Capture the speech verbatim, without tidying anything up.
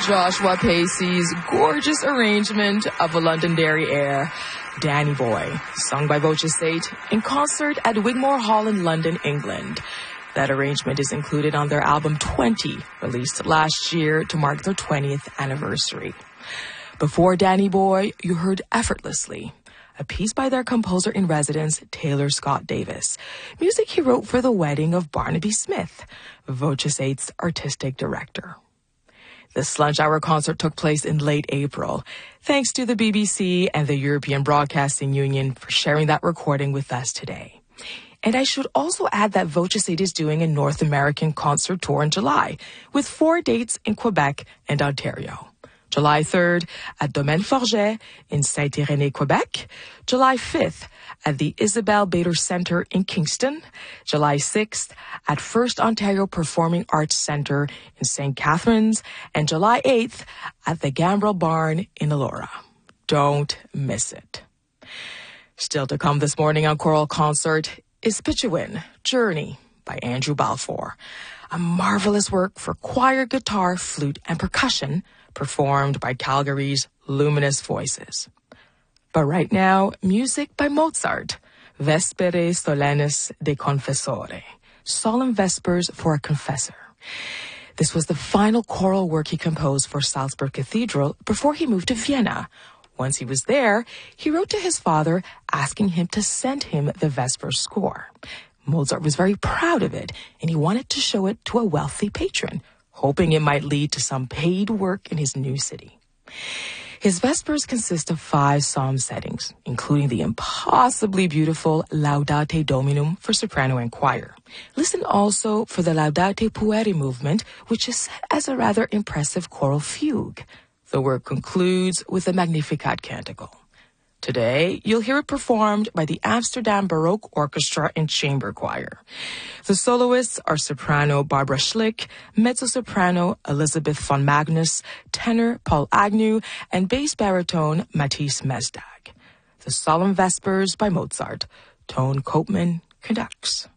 Joshua Pacey's gorgeous arrangement of a Londonderry air, Danny Boy, sung by Voce State in concert at Wigmore Hall in London, England. That arrangement is included on their album twenty, released last year to mark their twentieth anniversary. Before Danny Boy, you heard Effortlessly, a piece by their composer-in-residence, Taylor Scott Davis, music he wrote for the wedding of Barnaby Smith, Voce State's artistic director. This lunch hour concert took place in late April. Thanks to the B B C and the European Broadcasting Union for sharing that recording with us today. And I should also add that Voce State is doing a North American concert tour in July, with four dates in Quebec and Ontario. July third at Domaine Forget in Saint-Irénée, Quebec. July fifth at the Isabelle Bader Centre in Kingston. July sixth at First Ontario Performing Arts Centre in Saint Catharines. And July eighth at the Gambrel Barn in Elora. Don't miss it. Still to come this morning on Choral Concert is Pitchawin, Journey by Andrew Balfour. A marvelous work for choir, guitar, flute, and percussion performed by Calgary's luminous voices. But right now, music by Mozart, Vespere Solennis de Confessore, Solemn Vespers for a Confessor. This was the final choral work he composed for Salzburg Cathedral before he moved to Vienna. Once he was there, he wrote to his father asking him to send him the Vespers score. Mozart was very proud of it, and he wanted to show it to a wealthy patron, hoping it might lead to some paid work in his new city. His Vespers consist of five psalm settings, including the impossibly beautiful Laudate Dominum for soprano and choir. Listen also for the Laudate Pueri movement, which is set as a rather impressive choral fugue. The work concludes with a Magnificat canticle. Today, you'll hear it performed by the Amsterdam Baroque Orchestra and Chamber Choir. The soloists are soprano Barbara Schlick, mezzo-soprano Elizabeth von Magnus, tenor Paul Agnew, and bass baritone Matisse Mesdag. The Solemn Vespers by Mozart. Tone Copeman conducts.